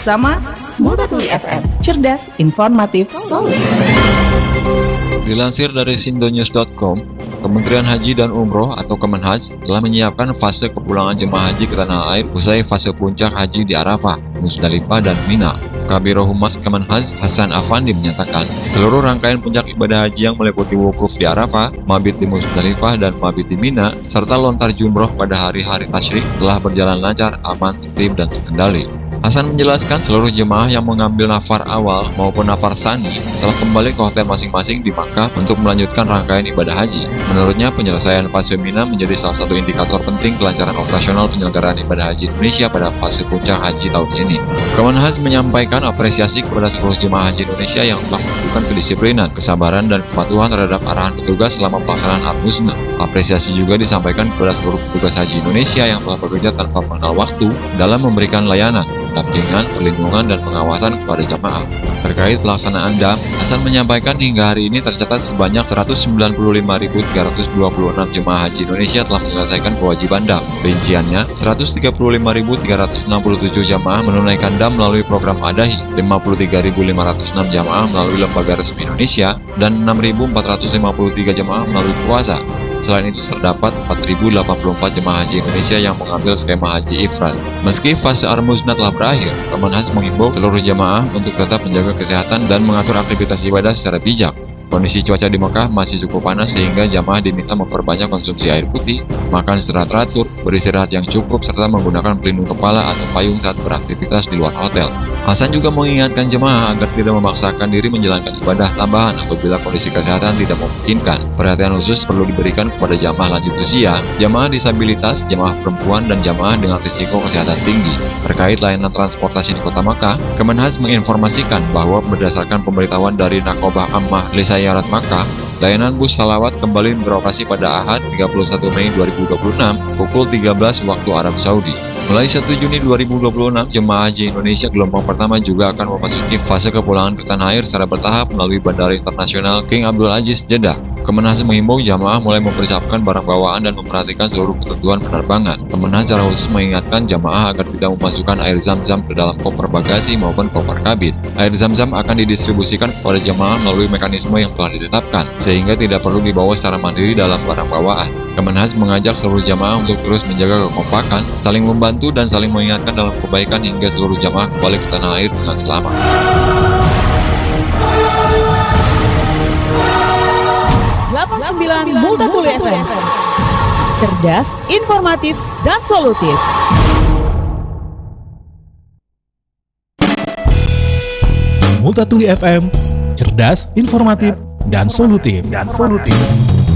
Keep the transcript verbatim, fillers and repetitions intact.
bersama Multatuli F M, cerdas, informatif, solutif. Dilansir dari sindonews dot com, Kementerian Haji dan Umroh atau Kemenhaj telah menyiapkan fase kepulangan jemaah haji ke tanah air usai fase puncak haji di Arafah, Musdalifah, dan Mina. Kabiro Humas Kemenhaj Hasan Afandi menyatakan, seluruh rangkaian puncak ibadah haji yang meliputi wukuf di Arafah, mabit di Musdalifah, dan mabit di Mina, serta lontar jumroh pada hari-hari tasyrik telah berjalan lancar, aman, tertib, dan terkendali. Hasan menjelaskan seluruh jemaah yang mengambil nafar awal maupun nafar tsani telah kembali ke hotel masing-masing di Makkah untuk melanjutkan rangkaian ibadah haji. Menurutnya, penyelesaian fase Mina menjadi salah satu indikator penting kelancaran operasional penyelenggaraan ibadah haji Indonesia pada fase puncak haji tahun ini. Kemenhaj menyampaikan apresiasi kepada seluruh jemaah haji Indonesia yang telah menunjukkan kedisiplinan, kesabaran, dan kepatuhan terhadap arahan petugas selama pelaksanaan Al-Musna. Apresiasi juga disampaikan kepada seluruh petugas haji Indonesia yang telah bekerja tanpa mengenal waktu dalam memberikan layanan, pendampingan, perlindungan, dan pengawasan kepada jamaah. Terkait pelaksanaan D A M, Hasan menyampaikan hingga hari ini tercatat sebanyak seratus sembilan puluh lima ribu tiga ratus dua puluh enam jemaah haji Indonesia telah menyelesaikan kewajiban D A M. Rinciannya, seratus tiga puluh lima ribu tiga ratus enam puluh tujuh jamaah menunaikan D A M melalui program Adahi, lima puluh tiga ribu lima ratus enam jamaah melalui lembaga resmi Indonesia, dan enam ribu empat ratus lima puluh tiga jamaah melalui puasa. Selain itu, terdapat empat ribu delapan puluh empat jemaah haji Indonesia yang mengambil skema haji ifrad. Meski fase Al-Musna telah berakhir, Kemenhaj mengimbau seluruh jemaah untuk tetap menjaga kesehatan dan mengatur aktivitas ibadah secara bijak. Kondisi cuaca di Mekah masih cukup panas sehingga jamaah diminta memperbanyak konsumsi air putih, makan secara teratur, beristirahat yang cukup, serta menggunakan pelindung kepala atau payung saat beraktivitas di luar hotel. Hasan juga mengingatkan jemaah agar tidak memaksakan diri menjalankan ibadah tambahan apabila kondisi kesehatan tidak memungkinkan. Perhatian khusus perlu diberikan kepada jamaah lanjut usia, jamaah disabilitas, jamaah perempuan, dan jamaah dengan risiko kesehatan tinggi. Terkait layanan transportasi di Kota Makkah, Kemenhaj menginformasikan bahwa berdasarkan pemberitahuan dari Nakobah Ammah Lisayarat Makkah, layanan bus salawat kembali beroperasi pada Ahad tiga puluh satu Mei dua ribu dua puluh enam pukul tiga belas waktu Arab Saudi. Mulai satu Juni dua ribu dua puluh enam, jemaah haji Indonesia gelombang pertama juga akan memasuki fase kepulangan ke tanah air secara bertahap melalui Bandara Internasional King Abdul Aziz Jeddah. Kemenhaj mengimbau jamaah mulai mempersiapkan barang bawaan dan memperhatikan seluruh ketentuan penerbangan. Kemenhaj secara khusus mengingatkan jamaah agar tidak memasukkan air zam-zam ke dalam koper bagasi maupun koper kabin. Air zam-zam akan didistribusikan kepada jamaah melalui mekanisme yang telah ditetapkan, sehingga tidak perlu dibawa secara mandiri dalam barang bawaan. Kemenhaj mengajak seluruh jamaah untuk terus menjaga kekompakan, saling membantu, dan saling mengingatkan dalam kebaikan hingga seluruh jamaah kembali ke tanah air dengan selamat. delapan puluh sembilan Multatuli F M, cerdas, informatif, dan solutif. Multatuli F M, cerdas, informatif, dan solutif. Dan solutif.